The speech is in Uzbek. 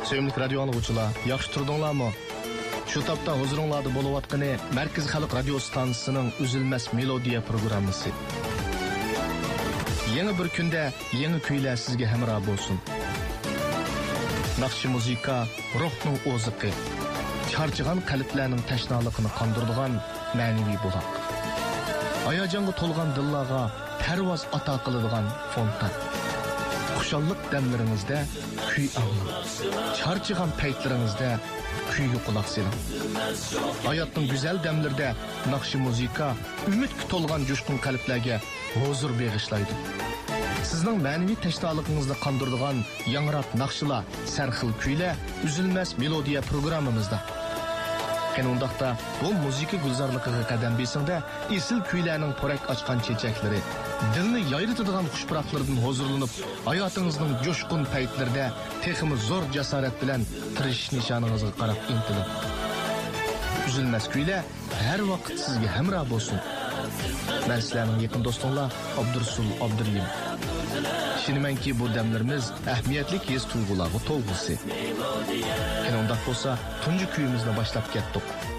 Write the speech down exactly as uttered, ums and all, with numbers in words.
Sevimli radio anlıqçılar, yaxşı turdunlarmı? Şu tapda huzuringlarda bo'layotgani Markaz Xalq radio stansiyasining Üzülmez Melodiya programmasi. Yeni bir kunda yeni kuylar sizga hamroh bo'lsin. Naqshi muzika ruhning o'ziqi, charchagan qalblarning tashnaligini qondiradigan ma'naviy buloq. Hayajonga to'lgan dillarga parvoz ato qiladigan fontan. Xushalliq damlaringizda kuy anglang. Charchagan paytlaringizda kuyga quloq soling. Hayotning go'zal damlarida naqshi muzika umidga to'lgan jo'shqin qalblarga huzur bag'ishlaydi. Sizning ma'naviy tashnoligingizni qondiradigan yangrab naqshlar, sarxil kuylar Üzülmez Melodiya programmamizda. Qanundaqda bu muzika gulzorligiga qadam besingda esil kuylarning porak ochgan chechaklari, dilni yayritadigan xushpuroqlardan huzurlanib, hayotingizning jo'shqin paytlarida texmi zo'r jasorat bilan tirishish nishoningizga qarab intilib. Üzülmez kuylar har vaqt sizga hamroh bo'lsin. Men sizlarning yaqin do'stinglar Abdursul Abduriyim. Şinimenki bu demlerimiz ehmiyetli his tuyg'ularga to'lg'isi. Qanundaq bo'lsa, tunji kuyimizni boshlab ketdik.